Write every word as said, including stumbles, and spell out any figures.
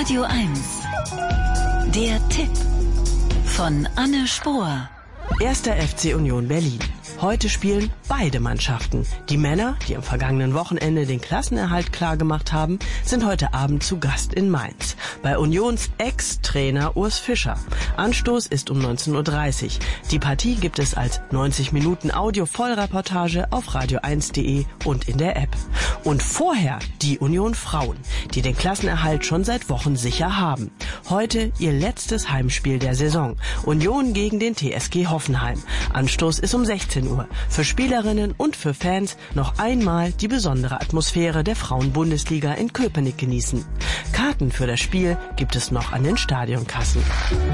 Radio eins. Der Tipp von Anne Spohr. Erster F C Union Berlin. Heute spielen beide Mannschaften. Die Männer, die am vergangenen Wochenende den Klassenerhalt klargemacht haben, sind heute Abend zu Gast in Mainz. Bei Unions Ex-Trainer Urs Fischer. Anstoß ist um neunzehn Uhr dreißig. Die Partie gibt es als neunzig Minuten Audio-Vollreportage auf radio eins punkt de und in der App. Und vorher die Union Frauen, die den Klassenerhalt schon seit Wochen sicher haben. Heute ihr letztes Heimspiel der Saison. Union gegen den T S G Hoffenheim. Anstoß ist um sechzehn Uhr. Für Spielerinnen und für Fans noch einmal die besondere Atmosphäre der Frauen-Bundesliga in Köpenick genießen. Karten für das Spiel gibt es noch an den Stadionkassen.